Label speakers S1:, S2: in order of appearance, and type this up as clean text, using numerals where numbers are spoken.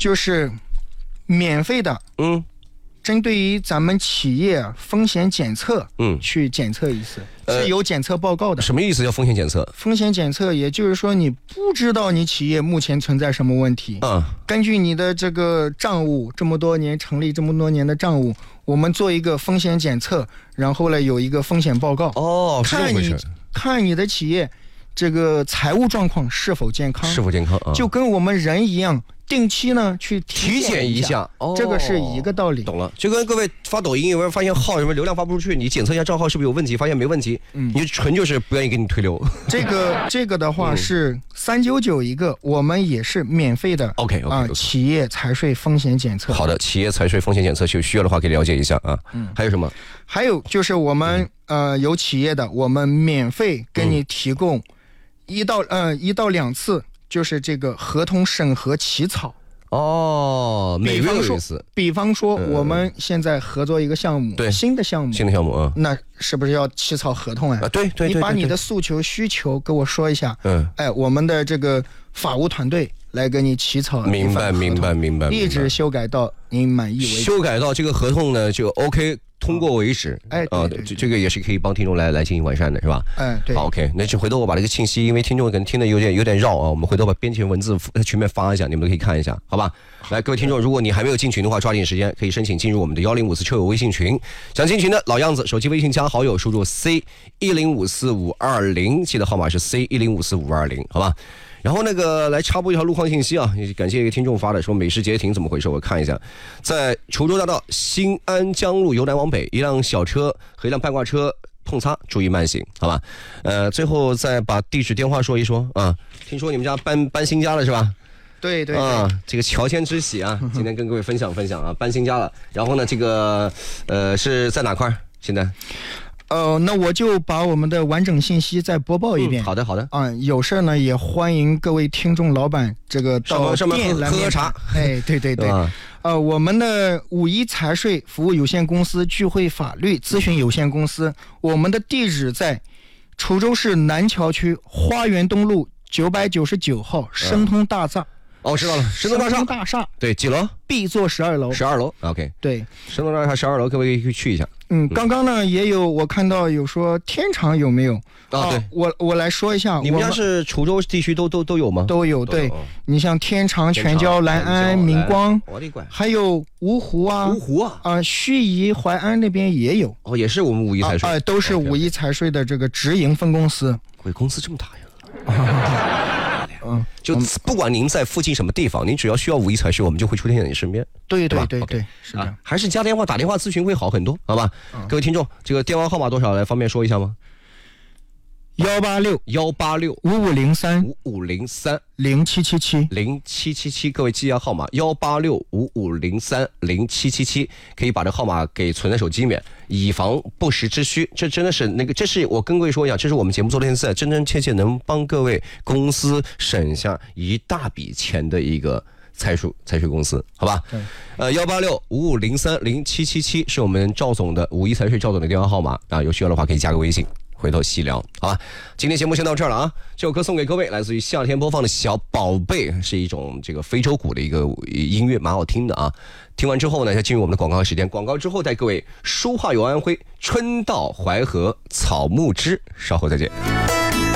S1: 就是免费的，针对于咱们企业风险检测，去检测一次，是有检测报告的。
S2: 什么意思叫风险检测？
S1: 风险检测也就是说你不知道你企业目前存在什么问题，根据你的这个账务，这么多年成立这么多年的账务，我们做一个风险检测，然后呢有一个风险报告，看你的企业这个财务状况是否健康，就跟我们人一样，定期呢去体检一下，这个是一个道理。
S2: 懂了，就跟各位发抖音，有没有发现号什么流量发不出去，你检测一下账号是不是有问题，发现没问题，你纯就是不愿意给你推流。
S1: 这个的话是399一个，我们也是免费的。
S2: OK，
S1: 企业财税风险检测。
S2: 好的，企业财税风险检测，需要的话可以了解一下啊。还有什么？
S1: 还有就是我们有企业的，我们免费给你提供1到2次。就是这个合同审核起草
S2: 每月有一次。
S1: 比方说我们现在合作一个项目，新的项目那是不是要起草合同啊？
S2: 对，
S1: 你把你的诉求需求跟我说一下，我们的这个法务团队来给你起草。
S2: 明白，
S1: 一直修改到您满意为止。
S2: 修改到这个合同呢就 OK。通过为止，这个也是可以帮听众来进行完善的，是吧？
S1: 对。
S2: 好 ，OK， 那就回头我把这个信息，因为听众可能听得有点绕啊，我们回头把编辑文字全面发一下，你们都可以看一下，好吧？来，各位听众，如果你还没有进群的话，抓紧时间可以申请进入我们的1054车友微信群。想进群的老样子，手机微信加好友，输入 C1054520，记得号码是 C1054520，好吧？然后来插播一条路况信息啊，感谢一个听众发的，说美食节停怎么回事？我看一下，在滁州大道新安江路由南往北，一辆小车和一辆半挂车碰擦，注意慢行，好吧？最后再把地址电话说一说啊。听说你们家搬新家了是吧？
S1: 对
S2: 这个乔迁之喜啊，今天跟各位分享啊，搬新家了。然后呢，这个是在哪块现在？
S1: 那我就把我们的完整信息再播报一遍。
S2: 好的。
S1: 有事呢也欢迎各位听众老板这个到店来
S2: 喝茶。
S1: 对。我们的51财税服务有限公司聚汇法律咨询有限公司，我们的地址在滁州市南桥区花园东路999号申通大厦。
S2: 知道了，申通大厦。对，几楼
S1: ？B 座12楼。
S2: 12楼 ，OK。对，申通大厦12楼，各位可以去一下。
S1: 刚刚呢也有我看到有说天长有没有？
S2: 对，
S1: 我来说一下，
S2: 你们家是滁州地区都有吗？
S1: 都有，对。你像天长、全椒、南安、明光，还有芜湖啊，盱眙、淮安那边也有。
S2: 也是我们51财税。
S1: 都是51财税的这个直营分公司。
S2: 公司这么大呀？就不管您在附近什么地方，您只要需要51财税，我们就会出现在你身边。
S1: 对，是的。
S2: 还是加电话打电话咨询会好很多，好吧？各位听众，这个电话号码多少来方便说一下吗？186-5503-0777，各位记一下号码186-5503-0777，可以把这号码给存在手机里面，以防不时之需。这真的是这是我跟各位说一下，这是我们节目做的现在真真切切能帮各位公司省下一大笔钱的一个财税公司，好吧？186-5503-0777是我们赵总的51财税赵总的电话号码啊，有需要的话可以加个微信。回头细聊，好吧？今天节目先到这儿了啊！这首歌送给各位，来自于夏天播放的小宝贝，是一种这个非洲鼓的一个音乐，蛮好听的啊！听完之后呢，再进入我们的广告时间，广告之后带各位书画游安徽，春到淮河草木枝，稍后再见。